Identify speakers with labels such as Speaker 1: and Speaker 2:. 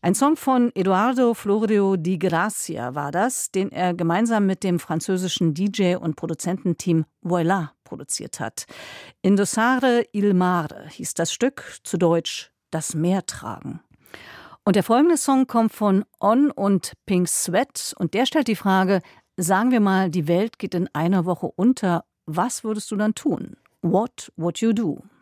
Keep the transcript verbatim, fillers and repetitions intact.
Speaker 1: Ein Song von Eduardo Florio Di Grazia war das, den er gemeinsam mit dem französischen D J und Produzententeam Voilà produziert hat. Indossare il mare hieß das Stück, zu Deutsch Das Meer tragen. Und der folgende Song kommt von On und Pink Sweat und der stellt die Frage, sagen wir mal, die Welt geht in einer Woche unter, was würdest du dann tun? What would you do?